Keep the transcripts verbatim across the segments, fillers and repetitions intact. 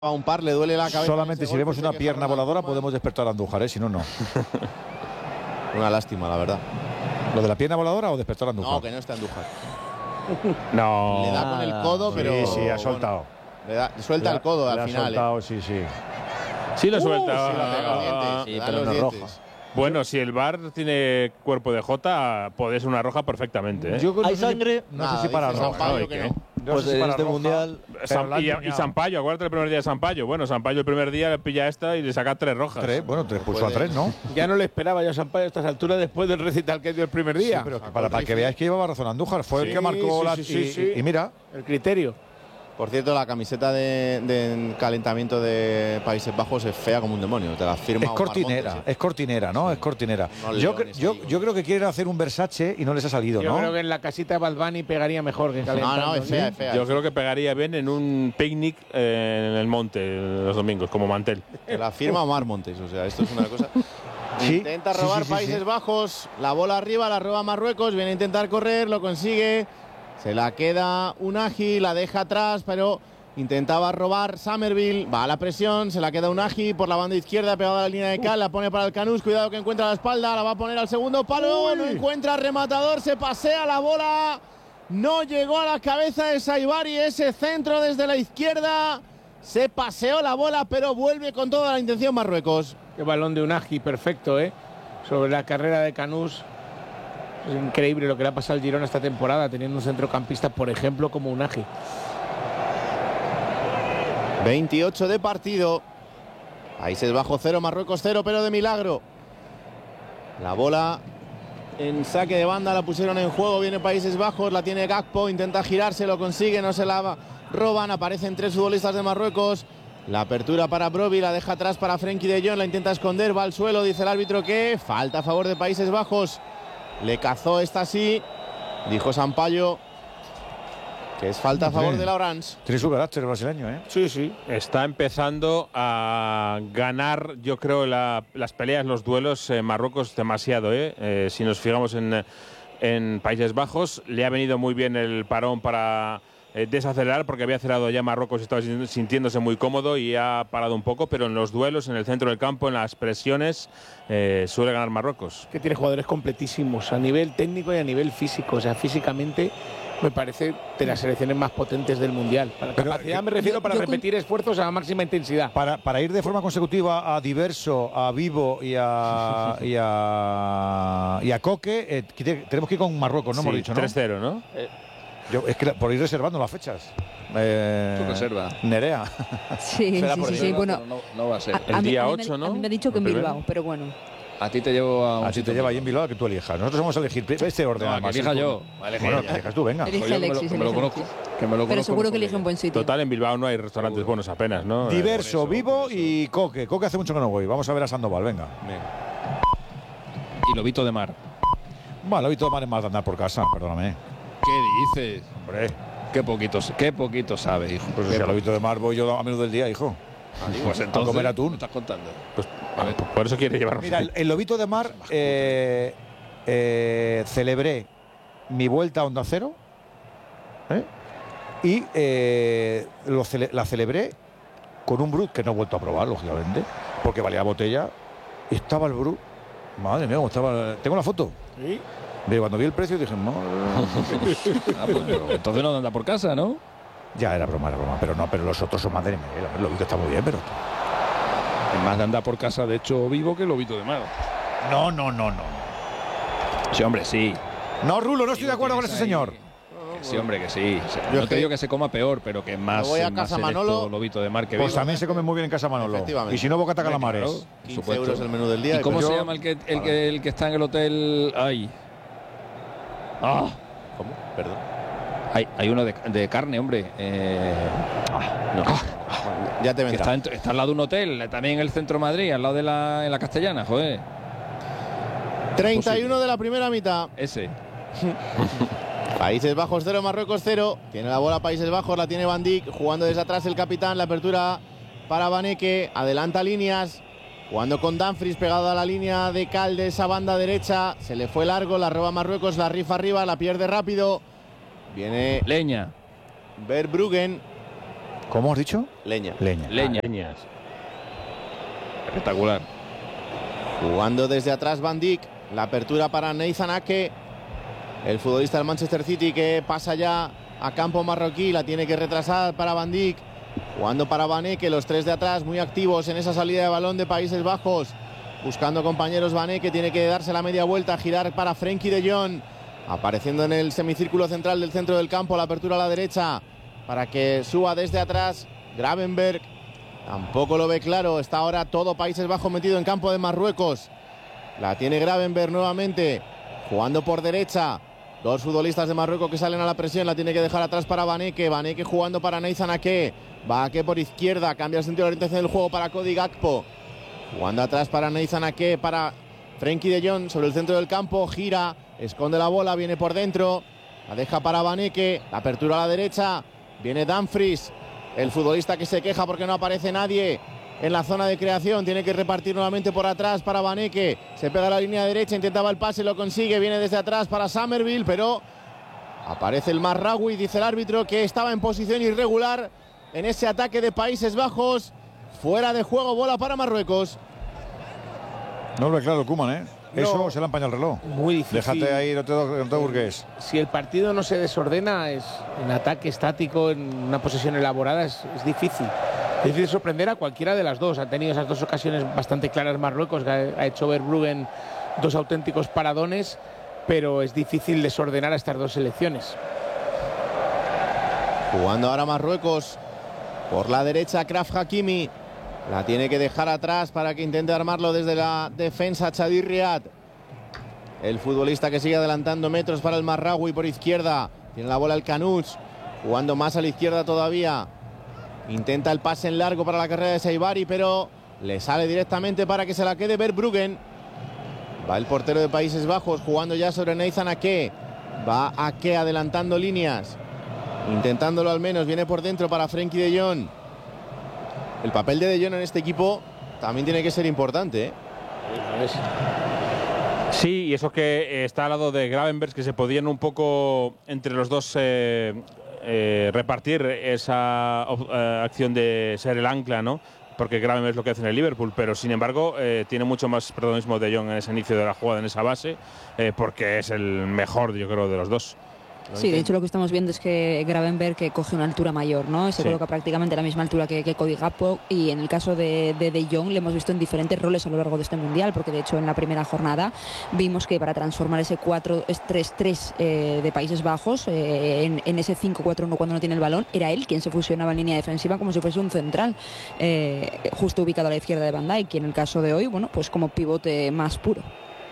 a un par, le duele la cabeza. Solamente si vemos una pierna voladora podemos despertar a Andújar, ¿eh? Si no, no. Una lástima, la verdad. ¿Lo de la pierna voladora o despertar a Andújar? No, que no esté Andújar. No. Le da con el codo, pero. Sí, sí, ha soltado. Bueno, le da, suelta le el codo le al ha final. soltado, eh. sí, sí. Sí lo Uh, suelta. sí, le pega los Ah, dientes, sí, le da pero los no dientes. roja. Bueno, si el V A R tiene cuerpo de Jota, puede ser una roja perfectamente, ¿eh? Yo no ¿Hay sé si- sangre? No Nada, sé si para dice roja. Sampaio ¿no? ¿Y que qué? no. No Pues sé si en para este roja, mundial. pero Sam- la han y, y dañado. Sampaio, acuérdate el primer día de Sampaio. Bueno, Sampaio el primer día le pilla esta y le saca tres rojas. Tres, bueno, tres pulsó a puede. tres, ¿no? Ya no le esperaba yo a Sampaio a estas alturas después del recital que dio el primer día. Sí, pero para, para que veáis que llevaba razón Andújar. Fue el Sí, que marcó sí, la. sí, y, sí, sí. y mira. El criterio. Por cierto, la camiseta de, de calentamiento de Países Bajos es fea como un demonio. Te la firma Es Omar cortinera, Montes, ¿eh? es cortinera, ¿no? Es cortinera. No Yo, leones yo, ahí, yo creo que quieren hacer un Versace y no les ha salido, Yo ¿no? creo que en la casita de Balbani pegaría mejor que No, calentando. no, es fea, es fea. Yo creo que pegaría bien en un picnic eh, en el monte los domingos, como mantel. Te la firma Omar Montes. O sea, esto es una cosa. Sí, Intenta sí, robar sí, sí, Países sí. Bajos. La bola arriba, la roba Marruecos. Viene a intentar correr, lo consigue. Se la queda Unagi, la deja atrás, pero intentaba robar Somerville. Va a la presión, se la queda Unagi por la banda izquierda, pegada a la línea de cal. La pone para el Canús. Cuidado que encuentra la espalda. La va a poner al segundo palo. Uy. No encuentra rematador. Se pasea la bola. No llegó a la cabeza de Saibari. Ese centro desde la izquierda. Se paseó la bola, pero vuelve con toda la intención Marruecos. Qué balón de Unagi, perfecto, ¿eh? Sobre la carrera de Canús. Es increíble lo que le ha pasado al Girona esta temporada, teniendo un centrocampista, por ejemplo, como Unagi. veintiocho de partido. Países Bajos cero, Marruecos cero, pero de milagro. La bola en saque de banda la pusieron en juego. Viene Países Bajos, la tiene Gakpo, intenta girarse, lo consigue, no se la roban. Aparecen tres futbolistas de Marruecos. La apertura para Broby, la deja atrás para Frenkie de Jong, la intenta esconder, va al suelo, dice el árbitro que falta a favor de Países Bajos. Le cazó esta sí, dijo Sampaio que es falta a favor de la Orange. Tiene su carácter brasileño, ¿eh? Sí, sí. Está empezando a ganar, yo creo, la- las peleas, los duelos eh, Marruecos demasiado. ¿eh? Eh, si nos fijamos en, en Países Bajos, le ha venido muy bien el parón para eh, desacelerar, porque había acelerado ya Marruecos, estaba sin- sintiéndose muy cómodo y ha parado un poco, pero en los duelos, en el centro del campo, en las presiones, eh, suele ganar Marruecos. Que tiene jugadores completísimos a nivel técnico y a nivel físico. O sea, físicamente me parece de las selecciones más potentes del Mundial. Para Pero, capacidad eh, me refiero yo- para yo repetir esfuerzos a máxima intensidad. Para, para ir de forma consecutiva a Diverso, a Vivo y a, y a, y a Coque, eh, que te- tenemos que ir con Marruecos, ¿no? Sí, Hemos dicho, ¿no? tres cero, ¿no? Yo, es que la- por ir reservando las fechas. Eh, Tú reserva. Nerea. Sí, Será sí, por sí, dinero, sí, bueno. pero no, no va a ser. a- El a mí- día a mí me- ocho, ¿no? A mí me ha dicho que en El primero. Bilbao, pero bueno. A ti te llevo a un Así te sitio lleva ahí mío. en Bilbao que tú elijas. Nosotros vamos a elegir este orden. No, que además. elija yo. Va a elegir Bueno, ella. que elijas tú, venga. Elige Oye, que me lo- Alexis, que me lo elige conozco. Alexis. Que me lo Pero conozco seguro que mejor elige un ella. buen sitio. Total, en Bilbao no hay restaurantes buenos apenas, ¿no? Eh, Diverso, por eso, Vivo por eso. y Coque. Coque hace mucho que no voy. Vamos a ver a Sandoval, venga. Y Lobito de Mar. Bueno, lo he visto más más de andar por casa, perdóname. ¿Qué dices? Hombre, Qué poquito, qué poquito sabe, hijo. pues Qué si al lobito de mar voy yo a menudo del día, hijo. Pues a entonces, comer atún. ¿qué me estás contando? Pues, por eso quiere llevarnos. Mira, el, el lobito de mar, eh, eh, celebré mi vuelta a Onda Cero, ¿eh? Y eh, lo cele- la celebré con un Brut que no he vuelto a probar, lógicamente, porque valía la botella. Y estaba el Brut. Madre mía, cómo estaba. Tengo la foto. ¿Sí? Pero cuando vi el precio dije, madre mía. Ah, pues, pero entonces no anda por casa, ¿no? Ya era broma, era broma, pero no, pero los otros son más de nivel. El lobito está muy bien, pero. Es más de andar por casa, de hecho, vivo que Lobito de Mar. No, no, no, no. Sí, hombre, sí. No, Rulo, no estoy de acuerdo con ese señor. Sí, hombre, que sí. Yo No es te que- digo que se coma peor, pero que más, voy a más casa selecto Manolo. Lobito de Mar que Pues vivo. también se come muy bien en casa Manolo. Efectivamente. Y si no, bocata Hombre, calamares. claro, por quince supuesto. euros el menú del día. ¿Y cómo Yo- se llama el que, el, que, el que está en el hotel? Ay. Ah, ¿Cómo? Perdón. hay, hay uno de, de carne, hombre. Eh, ah, no. Ya te Que vendrá. está, en- está al lado de un hotel, también en el centro de Madrid, al lado de la, en la Castellana, joder. treinta y uno de la primera mitad. Ese. Países Bajos cero, Marruecos cero. Tiene la bola Países Bajos, la tiene Van Dijk. Jugando desde atrás el capitán. La apertura para Vaneke. Adelanta líneas. Jugando con Dumfries pegado a la línea de cal de esa banda derecha. Se le fue largo, la roba Marruecos, la rifa arriba, la pierde rápido. Viene Leña. Verbruggen. ¿Cómo has dicho? Leña. Leña. Leña. Leñas. Espectacular. Jugando desde atrás Van Dijk. La apertura para Nathan Ake. El futbolista del Manchester City que pasa ya a campo marroquí. La tiene que retrasar para Van Dijk. Jugando para Van Eke. Los tres de atrás muy activos en esa salida de balón de Países Bajos. Buscando compañeros Van Eke. Tiene que darse la media vuelta. Girar para Frenkie de Jong. Apareciendo en el semicírculo central del centro del campo. La apertura a la derecha. Para que suba desde atrás Gravenberch. Tampoco lo ve claro. Está ahora todo Países Bajos metido en campo de Marruecos. La tiene Gravenberch nuevamente. Jugando por derecha. Dos futbolistas de Marruecos que salen a la presión. La tiene que dejar atrás para Van Eke. Van Eke jugando para Nathan Ake. Va Ake por izquierda. Cambia el sentido de orientación del juego para Cody Gakpo. Jugando atrás para Nathan Ake. Para Frenkie de Jong sobre el centro del campo. Gira. Esconde la bola. Viene por dentro. La deja para Van Eke. La apertura a la derecha. Viene Dumfries. El futbolista que se queja porque no aparece nadie en la zona de creación. Tiene que repartir nuevamente por atrás para Van Eke. Se pega a la línea derecha, intentaba el pase, lo consigue. Viene desde atrás para Summerville, pero aparece el Marraoui. Dice el árbitro que estaba en posición irregular en ese ataque de Países Bajos. Fuera de juego, bola para Marruecos. No lo ve claro Koeman, ¿eh? No. Eso se le ha empañado el reloj. Muy difícil. Déjate ahí, no te, no te burgues. Si el partido no se desordena, es en ataque estático, en una posesión elaborada, es, es difícil. Es difícil sorprender a cualquiera de las dos. Ha tenido esas dos ocasiones bastante claras Marruecos, que ha, ha hecho Verbruggen dos auténticos paradones, pero es difícil desordenar a estas dos selecciones. Jugando ahora Marruecos por la derecha, Achraf Hakimi. La tiene que dejar atrás para que intente armarlo desde la defensa Chadi Riad. El futbolista que sigue adelantando metros para el Marraoui por izquierda. Tiene la bola el Canús. Jugando más a la izquierda todavía. Intenta el pase en largo para la carrera de Saibari, pero le sale directamente para que se la quede Verbruggen. Va el portero de Países Bajos jugando ya sobre Nathan Ake. Va Ake adelantando líneas. Intentándolo al menos. Viene por dentro para Frenkie de Jong. El papel de De Jong en este equipo también tiene que ser importante, ¿eh? Sí, y eso que eh, está al lado de Gravenberch, que se podían un poco entre los dos eh, eh, repartir esa eh, acción de ser el ancla, ¿no? Porque Gravenberch es lo que hace en el Liverpool, pero sin embargo eh, tiene mucho más protagonismo De Jong en ese inicio de la jugada, en esa base, eh, porque es el mejor, yo creo, de los dos. Sí, de hecho lo que estamos viendo es que Gravenberch que coge una altura mayor, ¿no? Se Sí. coloca prácticamente a la misma altura que, que Cody Gakpo, y en el caso de, de De Jong le hemos visto en diferentes roles a lo largo de este Mundial, porque de hecho en la primera jornada vimos que para transformar ese cuatro tres tres eh, de Países Bajos eh, en, en ese cinco cuatro uno cuando no tiene el balón, era él quien se fusionaba en línea defensiva como si fuese un central, eh, justo ubicado a la izquierda de Van Dijk, y en el caso de hoy, bueno, pues como pivote más puro.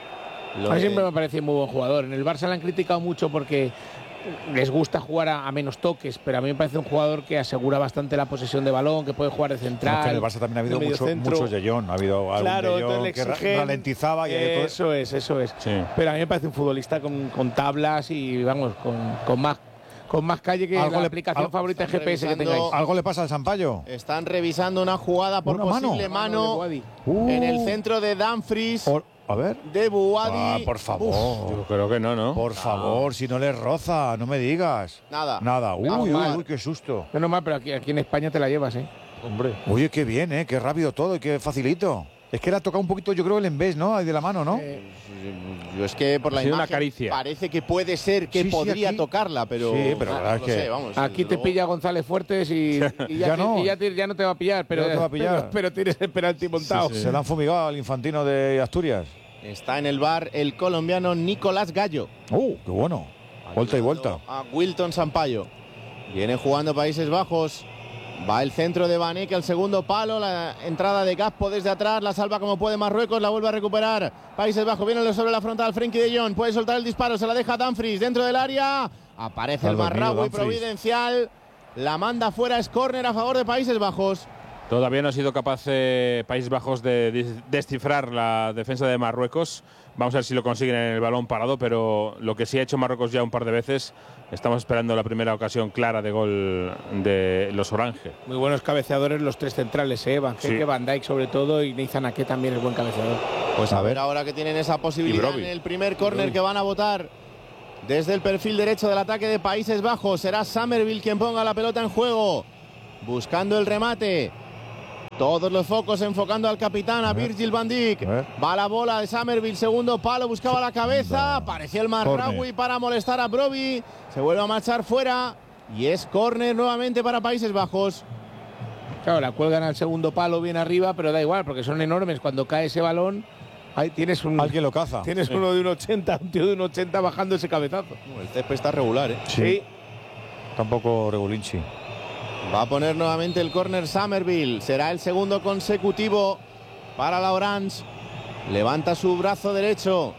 A mí siempre me ha parecido muy buen jugador. En el Barça le han criticado mucho porque les gusta jugar a, a menos toques, pero a mí me parece un jugador que asegura bastante la posesión de balón, que puede jugar de central. No, que en el Barça también ha habido de mucho, mediocentro. muchos de Jong. Ha habido algún Claro, de Jong entonces que le ra- exigen- ralentizaba y hay otro- Eso es, eso es. Sí. Pero a mí me parece un futbolista con, con tablas y, vamos, con, con más con más calle que Algo la le- aplicación algo- favorita de están G P S que revisando- tengáis. ¿Algo le pasa al Sampaio? Están revisando una jugada por ¿Una mano? posible Mano de mano, Boadi. Uh. en el centro de Dumfries, Por- a ver. de Buadi. Ah, por favor. Yo creo que no, ¿no? Por favor, si no le roza, no me digas. Nada. Nada. Uy, Vamos, uy, vamos. uy, qué susto. No, no más, pero aquí, aquí en España te la llevas, ¿eh? Hombre. Oye, qué bien, ¿eh? Qué rápido todo y qué facilito. Es que le ha tocado un poquito, yo creo, el embés, ¿no? Ahí de la mano, ¿no? Eh, Yo es que por la Ha sido una imagen caricia. parece que puede ser que Sí, sí, podría aquí- tocarla, pero Sí, pero no, la verdad no es que sé, vamos, Aquí desde te luego. pilla González Fuertes y, y ya, Ya te- no. y ya, te- ya no te va a pillar, pero, Ya no te va a pillar. pero, pero tienes el penalti montado. Se le han fumigado al infantino de Asturias. Está en el bar el colombiano Nicolás Gallo. ¡Uh, qué bueno! Vuelta y vuelta. A Wilton Sampaio. Viene jugando Países Bajos. Va el centro de Van Eke al segundo palo. La entrada de Gakpo desde atrás. La salva como puede Marruecos. La vuelve a recuperar Países Bajos. Viene sobre la frontal Frenkie de Jong. Puede soltar el disparo. Se la deja Dumfries dentro del área. Aparece Está el dormido Marraoui Dumfries. providencial. La manda fuera. Es córner a favor de Países Bajos. Todavía no ha sido capaz eh, Países Bajos de dis- descifrar la defensa de Marruecos. Vamos a ver si lo consiguen en el balón parado, pero lo que sí ha hecho Marruecos ya un par de veces, estamos esperando la primera ocasión clara de gol de los Orange. Muy buenos cabeceadores los tres centrales, ¿eh? Van Geke, Sí. Van Dijk sobre todo, y Nathan Ake también es buen cabeceador. Pues a ver ahora que tienen esa posibilidad Brobbey. en el primer córner que van a votar desde el perfil derecho del ataque de Países Bajos. Será Summerville quien ponga la pelota en juego. buscando el remate. Todos los focos enfocando al capitán, a Virgil van Dijk. Va la bola de Summerville, segundo palo, buscaba la cabeza. Apareció el Mazraoui para molestar a Brobbey. Se vuelve a marchar fuera. Y es córner nuevamente para Países Bajos. Claro, la cuelgan al segundo palo bien arriba, pero da igual, porque son enormes. Cuando cae ese balón, ahí tienes un. Alguien lo caza. Tienes sí. uno de un ochenta, un tío de un ochenta bajando ese cabezazo. El césped está regular, ¿eh? Sí. sí. Tampoco regulinchi. Va a poner nuevamente el córner Summerville. Será el segundo consecutivo para la Orange. Levanta su brazo derecho.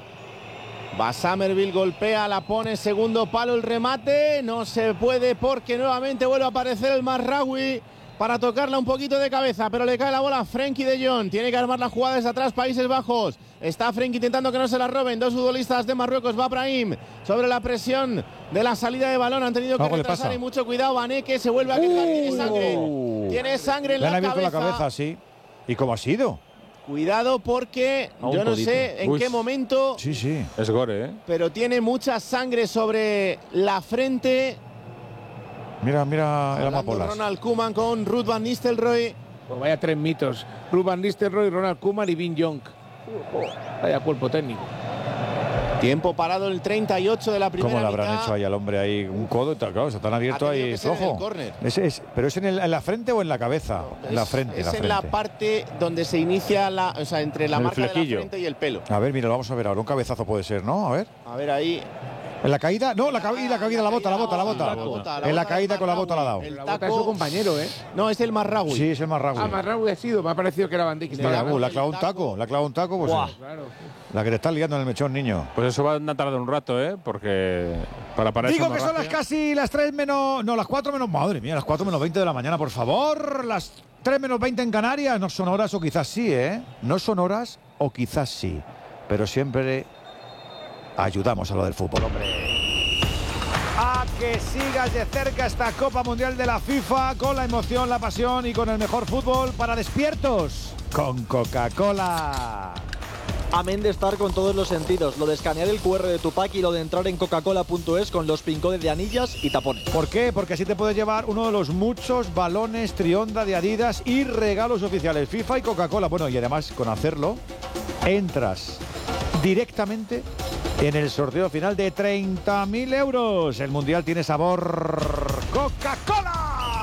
Va Summerville, golpea, la pone, segundo palo, el remate. No se puede porque nuevamente vuelve a aparecer el Mazraoui para tocarla un poquito de cabeza, pero le cae la bola a Frenkie de Jong. Tiene que armar la jugada desde atrás Países Bajos. Está Frenkie intentando que no se la roben. Dos futbolistas de Marruecos. Va Brahim sobre la presión de la salida de balón. Han tenido que no, retrasar y mucho cuidado. Vaneke se vuelve a quejar. Uh, tiene sangre. Tiene sangre en le la han abierto cabeza. la cabeza, sí. ¿Y cómo ha sido? Cuidado porque oh, yo no sé en Uy. qué momento. Sí, sí. Es gore, ¿eh? Pero tiene mucha sangre sobre la frente. Mira, mira el amapolas. Ronald Koeman con Ruud van Nistelrooy. Pues vaya tres mitos. Ruud van Nistelrooy, Ronald Koeman y Vin Jonk. Oh, vaya cuerpo técnico. Tiempo parado el treinta y ocho de la primera ¿Cómo le habrán mitad. hecho ahí al hombre ahí un codo? Claro, se tan abierto ahí flojo. ¿Es, es, ¿Pero es en, el, en la frente o en la cabeza? No, en es, la frente. Es en la, en frente. la parte donde se inicia la, o sea, entre la el marca flequillo. de la frente y el pelo. A ver, mira, lo vamos a ver ahora. Un cabezazo puede ser, ¿no? A ver. A ver ahí. ¿En la caída? No, la, ca la caída, la bota, la bota, la bota. La bota, la en la bota caída con la bota la ha dado. El taco es su compañero, ¿eh? No, es el Mazraoui. Sí, es el Mazraoui. Ah, Mazraoui ha sido. Me ha parecido que era Van Dijk. Le ha clavado un taco, le ha clavado un taco, pues. Claro. La que le está liando en el mechón, niño. Pues eso va a tardar un rato, ¿eh? Porque para parar Digo que son las casi las tres menos. No, las cuatro menos. Madre mía, las cuatro menos veinte de la mañana, por favor. Las tres menos veinte en Canarias. No son horas o quizás sí, ¿eh? No son horas o quizás sí. Pero siempre ayudamos a lo del fútbol, hombre. A que sigas de cerca esta Copa Mundial de la FIFA con la emoción, la pasión y con el mejor fútbol para despiertos con Coca-Cola. Amén de estar con todos los sentidos, lo de escanear el cu erre de tu pack y lo de entrar en coca cola punto es con los pincodes de anillas y tapones. ¿Por qué? Porque así te puedes llevar uno de los muchos balones Trionda de Adidas y regalos oficiales FIFA y Coca-Cola. Bueno, y además con hacerlo entras directamente en el sorteo final de treinta mil euros. El Mundial tiene sabor Coca-Cola.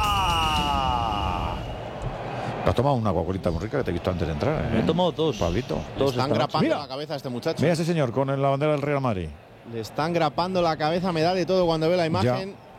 ¿Te has tomado una guacolita muy rica que te he visto antes de entrar? ¿eh? Me he tomado dos. Pablito. Le Dos están esta grapando Mira. la cabeza a este muchacho. Mira ese señor con la bandera del Real Madrid. Le están grapando la cabeza, me da de todo cuando ve la imagen. Ya.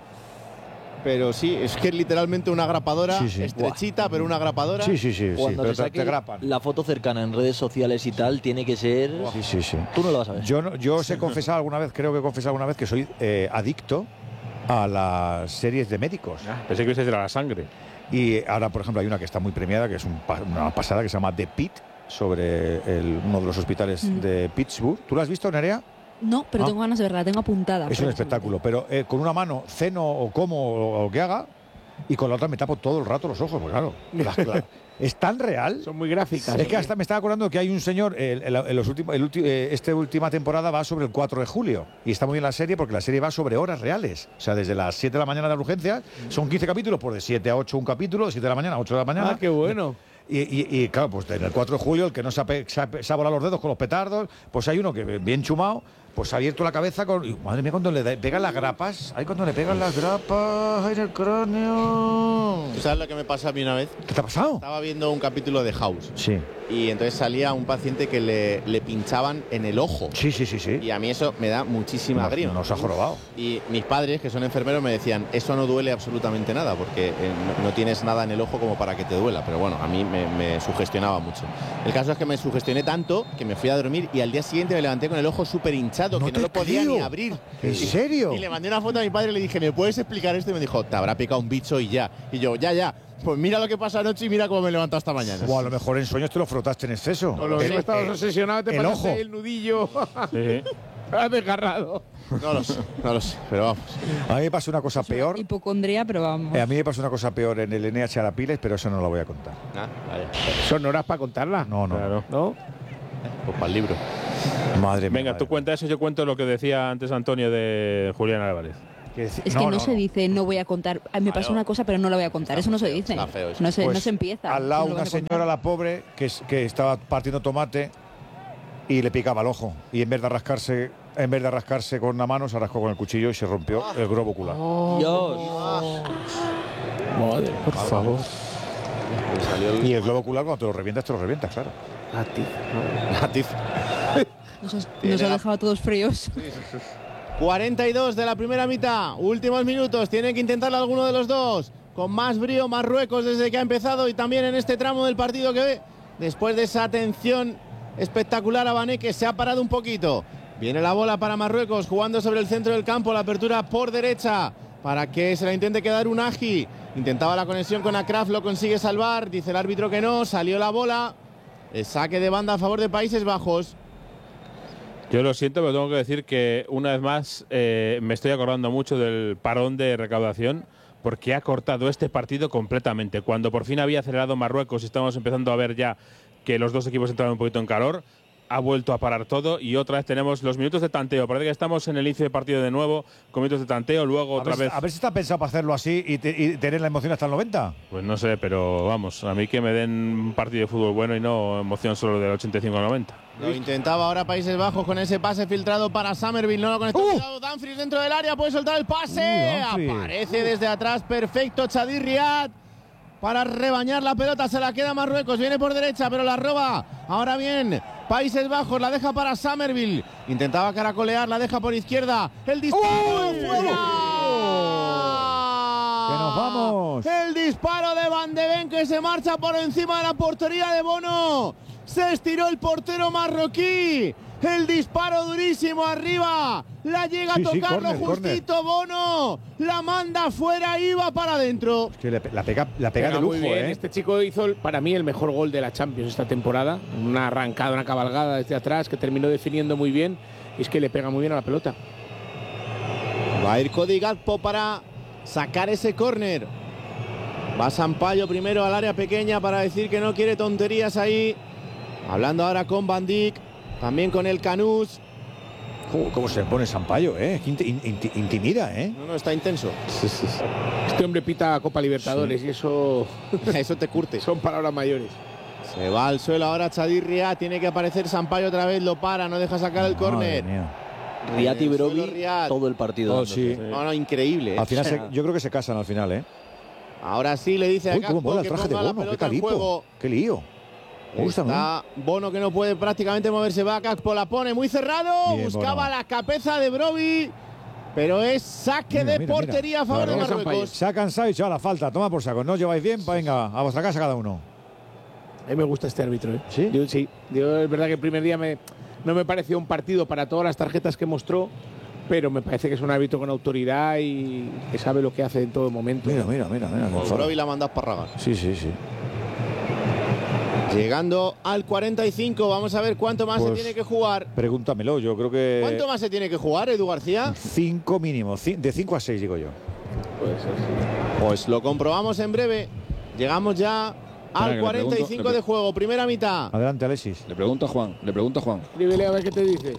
Pero sí, es que es literalmente una grapadora, Sí, sí. estrechita, Buah. pero una grapadora. Sí, sí, sí, sí, Cuando pero te te, saque te grapan. la foto cercana en redes sociales y tal, tiene que ser. Sí, sí, sí. Tú no lo vas a ver. Yo, no- yo os he confesado alguna vez, creo que he confesado alguna vez que soy eh, adicto a las series de médicos. Ah, pensé que ibas a decir a la sangre. Y ahora, por ejemplo, hay una que está muy premiada, que es un pa- una pasada, que se llama The Pit, sobre el- uno de los hospitales Mm. de Pittsburgh. ¿Tú la has visto, Nerea? No, pero Ah. tengo ganas de verla, la tengo apuntada. Es un precisamente. espectáculo, pero eh, con una mano ceno o como o, o lo que haga, y con la otra me tapo todo el rato los ojos, porque claro, la- la- es tan real. Son muy gráficas. Es que hasta me estaba acordando que hay un señor, el, el- el- los últimos, el ulti- eh, esta última temporada va sobre el cuatro de julio. Y está muy bien la serie porque la serie va sobre horas reales. O sea, desde las siete de la mañana de la urgencia, son quince capítulos, pues de siete a ocho un capítulo, de siete de la mañana a ocho de la mañana. Ah, qué bueno. Y, y- y, claro, pues en el cuatro de julio, el que no se ha, pe- se ha, se ha volado los dedos con los petardos, pues hay uno que bien chumado, pues ha abierto la cabeza con. Y, madre mía, cuando le da- pegan las grapas, ay, cuando le pegan las grapas, ay, en el cráneo. ¿Tú sabes lo que me pasó a mí una vez? ¿Qué te ha pasado? Estaba viendo un capítulo de House Sí, y entonces salía un paciente que le, le pinchaban en el ojo. sí, sí, sí, sí. Y a mí eso me da muchísima Nos, grima. nos ha jorobado. Y mis padres, que son enfermeros, me decían, eso no duele absolutamente nada, porque eh, no, no tienes nada en el ojo como para que te duela. Pero bueno, a mí me, me sugestionaba mucho. El caso es que me sugestioné tanto que me fui a dormir y al día siguiente me levanté con el ojo súper hinchado, No que te no lo podía creo. ni abrir. ¿En Y- serio? Y le mandé una foto a mi padre y le dije, ¿me puedes explicar esto? Y me dijo, te habrá picado un bicho y ya. Y yo, ya, ya. Pues mira lo que pasó anoche y mira cómo me he levantado esta mañana. O a lo mejor en sueños te lo frotaste en exceso. O lo El- que estabas eh, obsesionado, te el pasaste ojo. el nudillo. Sí. Has desgarrado. No lo sé, no lo sé, pero vamos. A mí me pasó una cosa peor. Hipocondría, pero vamos. eh, a mí me pasó una cosa peor en el N H Arapiles, pero eso no lo voy a contar. Ah, vale. Son horas para contarla. No, no. Claro. ¿No? Pues para el libro. Madre mía. Venga, madre tú mía. cuenta eso, yo cuento lo que decía antes Antonio de Julián Álvarez. decir, Es no, que no, no, se no. dice no voy a contar. A mí me pasa Claro. una cosa, pero no la voy a contar. Eso no se dice. está feo eso. No se, Pues, no se empieza. Al lado No lo una vas a contar. señora, la pobre, que, es- que estaba partiendo tomate y le picaba el ojo. Y en vez de rascarse, en vez de rascarse con una mano, se rascó con el cuchillo y se rompió el globo ocular. Dios. Madre, por favor. Le salió el Y el globo ocular, cuando te lo revientas, te lo revientas, claro. látiz. Nos, has- Tiene nos ha la- dejado a todos fríos. cuarenta y dos de la primera mitad. Últimos minutos. Tienen que intentarlo alguno de los dos. Con más brío Marruecos desde que ha empezado y también en este tramo del partido que después de esa atención espectacular a Bané, que se ha parado un poquito. Viene la bola para Marruecos jugando sobre el centro del campo. La apertura por derecha para que se la intente quedar Unagi. Intentaba la conexión con Akraf, lo consigue salvar. Dice el árbitro que no. Salió la bola. El saque de banda a favor de Países Bajos. Yo lo siento, pero tengo que decir que una vez más eh, me estoy acordando mucho del parón de recaudación, porque ha cortado este partido completamente. Cuando por fin había acelerado Marruecos y estamos empezando a ver ya que los dos equipos entraron un poquito en calor, ha vuelto a parar todo y otra vez tenemos los minutos de tanteo. Parece que estamos en el inicio de partido de nuevo, con minutos de tanteo, luego A otra ver, si- vez… a ver si está pensado para hacerlo así y, te- y tener la emoción hasta el noventa. Pues no sé, pero vamos, a mí que me den un partido de fútbol bueno y no emoción solo del ochenta y cinco al noventa. Lo intentaba ahora Países Bajos con ese pase filtrado para Somerville. No lo conectó. ¡Uh! Cuidado, Dumfries dentro del área. Puede soltar el pase. ¡Uh, Dumfries! Aparece desde atrás. Perfecto Chadir Riad para rebañar la pelota. Se la queda Marruecos. Viene por derecha, pero la roba. Ahora bien, Países Bajos la deja para Somerville. Intentaba caracolear. La deja por izquierda. El disparo. ¡Uh! ¡Fuera! ¡Que nos vamos! El disparo de Van de Ven, que se marcha por encima de la portería de Bono. Se estiró el portero marroquí. El disparo durísimo arriba. La llega Sí, a sí, tocarlo córner, justito Bono. La manda fuera y va para adentro. Es que le pe- la pega, la pega Pega de lujo, muy bien. ¿eh? Este chico hizo el- para mí el mejor gol de la Champions esta temporada. Una arrancada, una cabalgada desde atrás que terminó definiendo muy bien. Y es que le pega muy bien a la pelota. Va a ir Cody Gakpo para sacar ese córner. Va Sampaio primero al área pequeña para decir que no quiere tonterías ahí. Hablando ahora con Van Dijk, también con el Canús. ¿Cómo, cómo se pone Sampaio, eh? Que inti- inti- intimida, ¿eh? No, no, está intenso. Este hombre pita Copa Libertadores y eso Eso te curte. son palabras mayores. Se va al suelo ahora Chadir Riad. Tiene que aparecer Sampaio otra vez. Lo para, no deja sacar el Madre córner. mía. Riad y En el suelo, Broby Riad. todo el partido. Oh, dándose. sí. No, no, increíble. ¿eh? Al final, O se- sea, yo creo que se casan al final, ¿eh? Ahora sí le dice a Uy, cómo Gakpo mola el que traje de ponga la Bono, qué pelota en calipo, juego. qué lío. Me gusta, ¿no? Está Bono que no puede prácticamente moverse. Va Gakpo, la pone muy cerrado. Bien, Buscaba Bono. la cabeza de Broby. Pero es saque Mira, de mira, portería mira. a favor Claro. de Sampaio. Marruecos. Se ha cansado y se va la falta. Toma por saco. ¿No os lleváis bien? Venga, a vuestra casa cada uno. A mí me gusta este árbitro. ¿eh? ¿Sí? Yo, sí. Yo, es verdad que el primer día me, no me pareció un partido para todas las tarjetas que mostró, pero me parece que es un árbitro con autoridad y que sabe lo que hace en todo momento. Mira, mira, mira. mira Pues Broby la manda a esparragar. Sí, sí, sí. Llegando al cuarenta y cinco. Vamos a ver cuánto más se Pues- tiene que jugar. Pregúntamelo. Yo creo que ¿Cuánto más se tiene que jugar, Edu García? cinco mínimo. ci- De cinco a seis, digo yo. Pues lo comprobamos en breve. Llegamos ya que al le cuarenta y pregunto- cinco le de juego. Primera mitad. Adelante, Alexis. Le pregunto a Juan, le pregunto a Juan. Escríbele a ver qué te dice.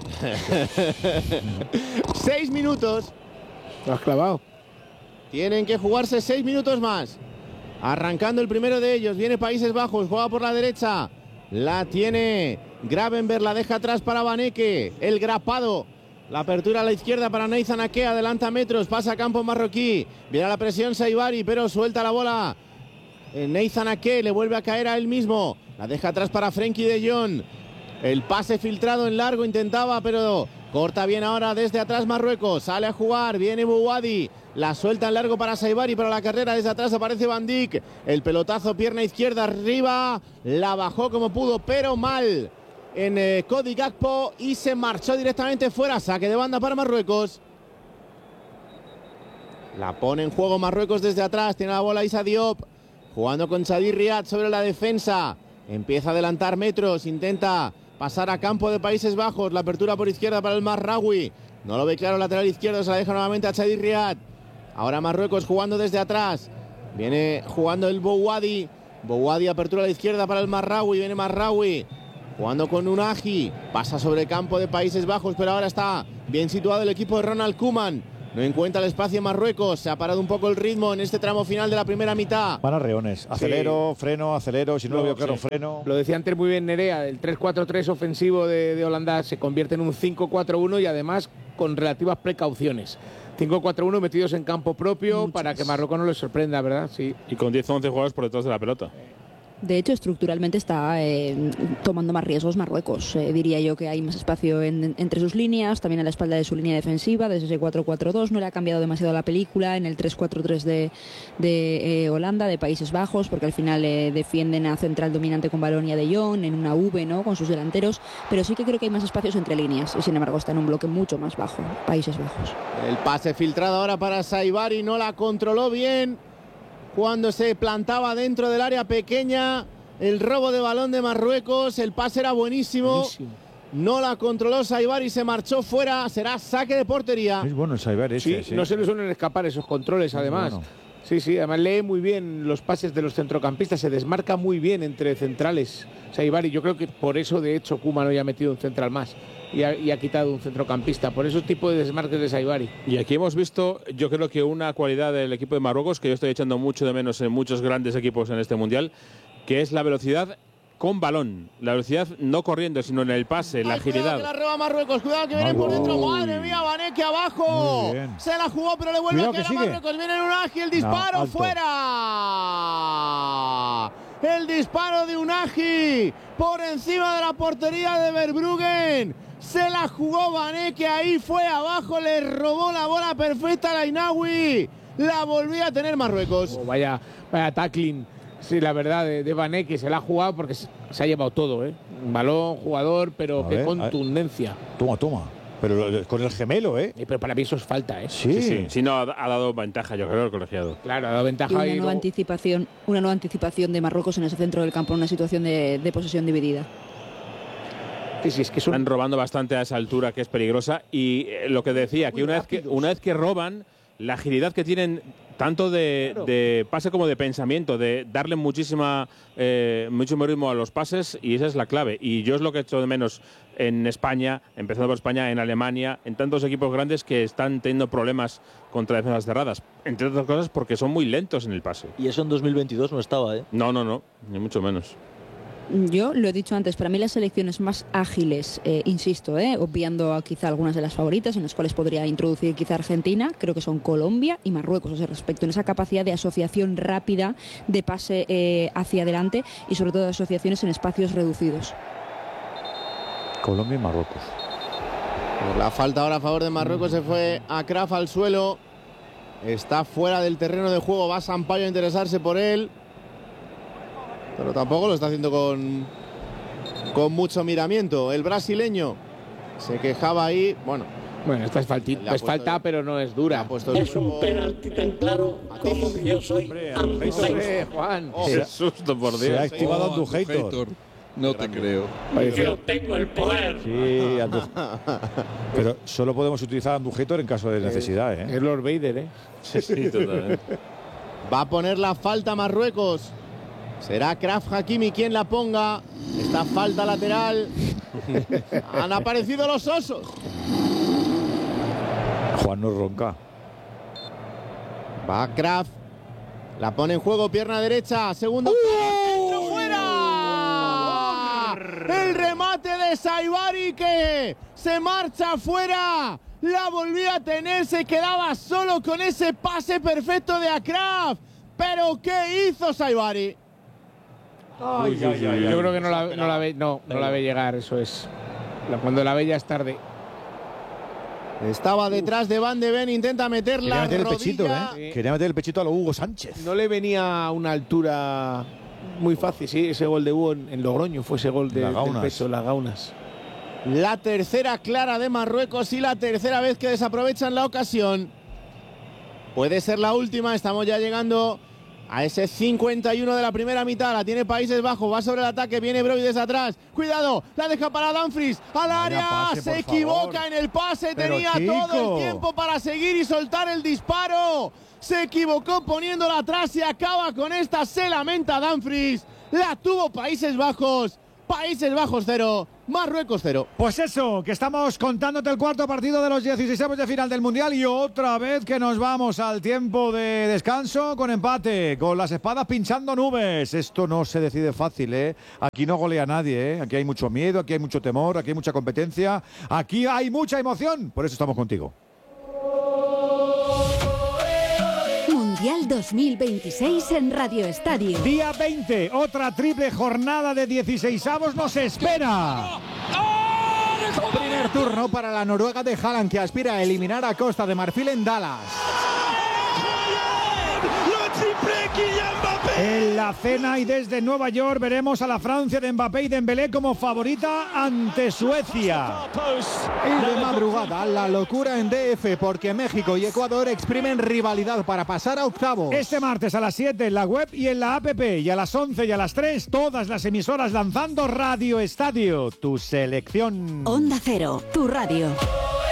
Seis minutos. Lo has clavado. Tienen que jugarse seis minutos más. Arrancando el primero de ellos. Viene Países Bajos. Juega por la derecha. La tiene Gravenberg. La deja atrás para Vaneke. El grapado. La apertura a la izquierda para Neizan Ake. Adelanta metros. Pasa a campo marroquí. Viene a la presión Saibari, pero suelta la bola. Neizan Ake le vuelve a caer a él mismo. La deja atrás para Frenkie de Jong. El pase filtrado en largo intentaba, pero corta bien ahora desde atrás Marruecos. Sale a jugar, viene Bouhaddi. La suelta en largo para Saibari, para la carrera desde atrás aparece Van Dijk. El pelotazo, pierna izquierda arriba. La bajó como pudo, pero mal en eh, Cody Gakpo y se marchó directamente fuera. Saque de banda para Marruecos. La pone en juego Marruecos desde atrás. Tiene la bola Issa Diop. Jugando con Chadir Riad sobre la defensa. Empieza a adelantar metros. Intenta pasar a campo de Países Bajos. La apertura por izquierda para el Marraoui. No lo ve claro, lateral izquierdo. Se la deja nuevamente a Chadir Riad. Ahora Marruecos jugando desde atrás. Viene jugando el Bouhaddi. Bouhaddi, apertura a la izquierda para el Marraoui. Viene Marraoui. Jugando con Unagi. Pasa sobre campo de Países Bajos, pero ahora está bien situado el equipo de Ronald Koeman. No encuentra el espacio Marruecos. Se ha parado un poco el ritmo en este tramo final de la primera mitad. Van a reones. Acelero, sí. freno, acelero. Si no lo veo claro, sí. freno. Lo decía antes muy bien Nerea. El tres cuatro tres ofensivo de, de Holanda se convierte en un cinco cuatro uno y además con relativas precauciones. cinco cuatro uno metidos en campo propio. Muchas. Para que Marruecos no les sorprenda, ¿verdad? Sí. Y con diez o once jugadores por detrás de la pelota. De hecho, estructuralmente está eh, tomando más riesgos Marruecos. Eh, diría yo que hay más espacio en, entre sus líneas, también a la espalda de su línea defensiva, desde ese cuatro cuatro dos. No le ha cambiado demasiado la película en el tres cuatro tres de, de eh, Holanda, de Países Bajos, porque al final eh, defienden a central dominante con balón y a De Jong, en una V, ¿no?, con sus delanteros. Pero sí que creo que hay más espacios entre líneas y sin embargo está en un bloque mucho más bajo, Países Bajos. El pase filtrado ahora para Saibari, no la controló bien. Cuando se plantaba dentro del área pequeña, el robo de balón de Marruecos, el pase era buenísimo, buenísimo. No la controló Saibari y se marchó fuera, será saque de portería. Es bueno el Saibari ese, sí, sí. No se le suelen escapar esos controles, además. Bueno. Sí, sí, además lee muy bien los pases de los centrocampistas, se desmarca muy bien entre centrales Saibari. Yo creo que por eso, de hecho, Koeman hoy ha metido un central más. Y ha, y ha quitado un centrocampista, por ese tipo de desmarques de Saibari. Y aquí hemos visto, yo creo que una cualidad del equipo de Marruecos, que yo estoy echando mucho de menos en muchos grandes equipos en este Mundial, que es la velocidad con balón. La velocidad no corriendo, sino en el pase, la Ay, agilidad. Cuidado que la roba Marruecos, cuidado que viene por dentro. Madre mía, Vaneke abajo. Se la jugó, pero le vuelve a quedar a Marruecos. Viene en un ágil, disparo, no, fuera. El disparo de Unagi por encima de la portería de Verbruggen. Se la jugó Vaneke, ahí fue abajo, le robó la bola perfecta a la Inawi. La volvía a tener Marruecos. Oh, vaya, vaya tackling, sí, la verdad, de, de Vaneke. Se la ha jugado porque se, se ha llevado todo, ¿eh? Balón, jugador, pero a qué ver, contundencia. Toma, toma. Pero con el gemelo, ¿eh? Sí, pero para mí eso es falta, ¿eh? Sí, sí. sí. Si no, ha, ha dado ventaja, yo creo, el colegiado. Claro, ha dado ventaja. Y una, y nueva no... anticipación, una nueva anticipación de Marruecos en ese centro del campo, en una situación de, de posesión dividida. Sí, sí, es que son... Están robando bastante a esa altura, que es peligrosa. Y eh, lo que decía, que una vez que, una vez que roban, la agilidad que tienen, tanto de, claro. de pase como de pensamiento, de darle muchísima eh, mucho ritmo a los pases, y esa es la clave. Y yo es lo que he hecho de menos en España, empezando por España, en Alemania, en tantos equipos grandes que están teniendo problemas contra defensas cerradas. Entre otras cosas porque son muy lentos en el pase. Y eso en dos mil veintidós no estaba, ¿eh? No, no, no, ni mucho menos. Yo lo he dicho antes, para mí las selecciones más ágiles, eh, insisto, eh, obviando a quizá algunas de las favoritas, en las cuales podría introducir quizá Argentina, creo que son Colombia y Marruecos, o sea, respecto a esa capacidad de asociación rápida, de pase eh, hacia adelante y sobre todo de asociaciones en espacios reducidos. Colombia y Marruecos. Por la falta ahora a favor de Marruecos se fue Akraf al suelo. Está fuera del terreno de juego, va Sampaio a interesarse por él. Pero tampoco lo está haciendo con, con mucho miramiento. El brasileño se quejaba ahí. Bueno, bueno, esta es, faltita, es falta, el, pero no es dura. Es un penalti tan claro como que yo soy. Hombre, hombre, Juan. Oh, qué susto, por Dios. Se ha activado oh, Andujator. No te creo. Yo tengo el poder. Sí, Andu... Pero solo podemos utilizar Andujator en caso de necesidad, ¿eh? Es Lord Vader, ¿eh? Sí, sí, totalmente. Va a poner la falta Marruecos. Será Akraf Hakimi quien la ponga. Esta falta lateral. Han aparecido los osos. Juan no ronca. Va Akraf. La pone en juego, pierna derecha. Segundo. ¡Uh! ¡Fuera! El remate de Saibari que se marcha fuera. La volvía a tener. Se quedaba solo con ese pase perfecto de Akraf. Pero ¿qué hizo Saibari? Ay, uy, ay, ay, yo creo que no la, no la ve, no, no la ve llegar, eso es. Cuando la ve ya es tarde. Estaba detrás de Van de Ven, intenta meterla. Quería meter rodilla. el pechito, ¿eh? Sí. Quería meter el pechito a lo Hugo Sánchez. No le venía a una altura muy fácil, sí, ese gol de Hugo en, en Logroño fue ese gol de, del pecho, las gaunas. La tercera clara de Marruecos y la tercera vez que desaprovechan la ocasión. Puede ser la última, estamos ya llegando a ese cincuenta y uno de la primera mitad. La tiene Países Bajos, va sobre el ataque, viene Brody desde atrás. Cuidado, la deja para Dumfries, al área, pase, se equivoca favor. en el pase. Pero tenía chico. todo el tiempo para seguir y soltar el disparo. Se equivocó poniéndola atrás y acaba con esta, se lamenta Dumfries. La tuvo Países Bajos, Países Bajos cero, Marruecos cero. Pues eso, que estamos contándote el cuarto partido de los dieciséis de final del Mundial y otra vez que nos vamos al tiempo de descanso con empate, con las espadas pinchando nubes. Esto no se decide fácil, ¿eh? Aquí no golea nadie, ¿eh? Aquí hay mucho miedo, aquí hay mucho temor, aquí hay mucha competencia, aquí hay mucha emoción. Por eso estamos contigo. Mundial dos mil veintiséis en Radio Estadio. Día veinte, otra triple jornada de dieciseisavos nos espera. Primer turno para la Noruega de Haaland, que aspira a eliminar a Costa de Marfil en Dallas. En la cena y desde Nueva York veremos a la Francia de Mbappé y Dembélé como favorita ante Suecia. Y de madrugada, la locura en D F, porque México y Ecuador exprimen rivalidad para pasar a octavos. Este martes a las siete en la web y en la app, y a las once y a las tres todas las emisoras lanzando Radio Estadio, tu selección. Onda Cero, tu radio.